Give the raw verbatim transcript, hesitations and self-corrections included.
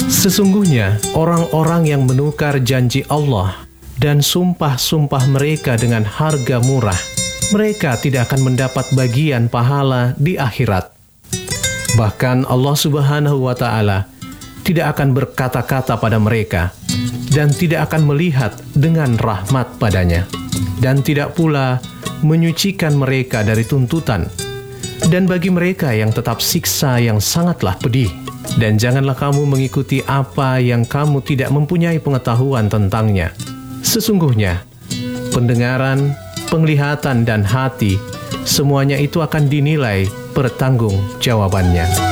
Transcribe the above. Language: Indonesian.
Sesungguhnya orang-orang yang menukar janji Allah dan sumpah-sumpah mereka dengan harga murah, mereka tidak akan mendapat bagian pahala di akhirat. Bahkan Allah Subhanahu wa Ta'ala tidak akan berkata-kata pada mereka dan tidak akan melihat dengan rahmat padanya, dan tidak pula menyucikan mereka dari tuntutan. Dan bagi mereka yang tetap siksa yang sangatlah pedih. Dan janganlah kamu mengikuti apa yang kamu tidak mempunyai pengetahuan tentangnya. Sesungguhnya pendengaran, penglihatan, dan hati, semuanya itu akan dinilai pertanggungjawabannya.